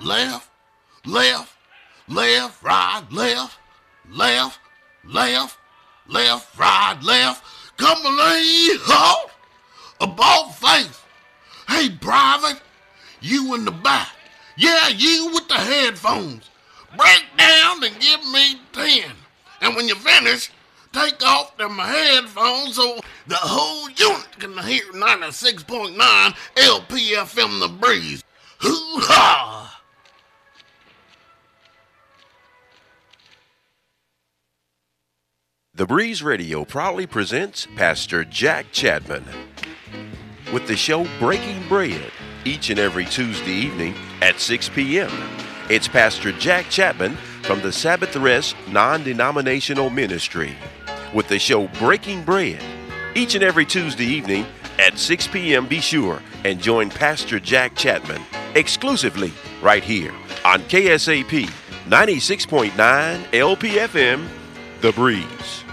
left, left, left, right, left, left, left, left, right, left. Come on, halt! A bald face. Hey, Private, you in the back. Yeah, you with the headphones. Break down and give me 10. And when you finish, take off them headphones so the whole unit can hear 96.9 LPFM The Breeze. Hoo-ha! The Breeze Radio proudly presents Pastor Jack Chapman with the show Breaking Bread each and every Tuesday evening at 6 p.m. It's Pastor Jack Chapman from the Sabbath Rest Non-Denominational Ministry with the show Breaking Bread each and every Tuesday evening at 6 p.m. Be sure and join Pastor Jack Chapman exclusively right here on KSAP 96.9 LPFM, The Breeze.